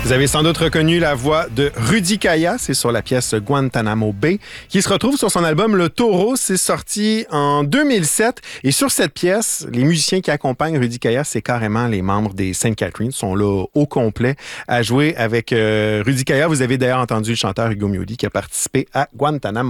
Vous avez sans doute reconnu la voix de Rudy Kaya, c'est sur la pièce Guantanamo Bay, qui se retrouve sur son album Le Taureau. C'est sorti en 2007. Et sur cette pièce, les musiciens qui accompagnent Rudy Kaya, c'est carrément les membres des Sainte Catherine, sont là au complet à jouer avec Rudy Kaya. Vous avez d'ailleurs entendu le chanteur Hugo Miodi qui a participé à Guantanamo.